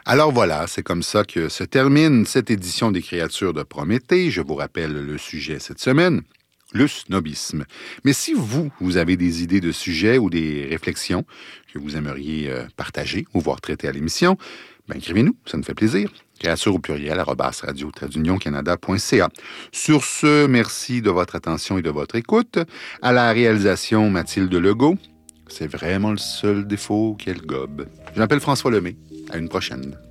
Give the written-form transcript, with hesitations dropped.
Alors voilà, c'est comme ça que se termine cette édition des Créatures de Prométhée. Je vous rappelle le sujet cette semaine, le snobisme. Mais si vous avez des idées de sujets ou des réflexions que vous aimeriez partager ou voir traiter à l'émission, ben écrivez-nous, ça nous fait plaisir. Créatures au pluriel, @radio-canada.ca. Sur ce, merci de votre attention et de votre écoute. À la réalisation, Mathilde Legault. C'est vraiment le seul défaut qu'elle gobe. Je m'appelle François Lemay. À une prochaine.